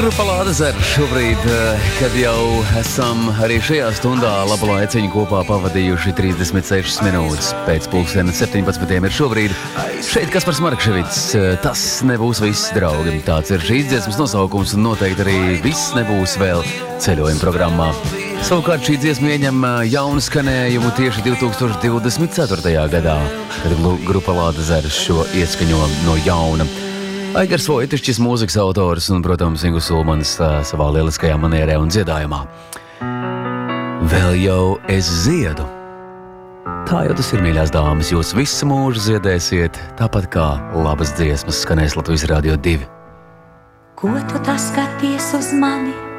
Grupa Lādezer šobrīd, kad jau esam arī šajā stundā labu laiciņu kopā pavadījuši 36 minūtes pēc pulkstena 17. ir šobrīd. Šeit Kaspars Markševits, tas nebūs viss, draugi. Tāds ir šīs dziesmas nosaukums un noteikti arī viss nebūs vēl ceļojuma programmā. Savukārt šī dziesma ieņem jaunu skanējumu tieši 2024. gadā, kad Grupa Lādezer šo ieskaņo no jauna. Aigars Vojtišķis, mūzikas autors un, protams, Ingus Ulmans savā lieliskajā manierē un dziedājumā. Vēl jau es ziedu. Tā jau tas ir, mīļās dāmas, jūs visu mūžu ziedēsiet, tāpat kā labas dziesmas skanēs Latvijas Radio 2. Ko tu tā skaties uz mani?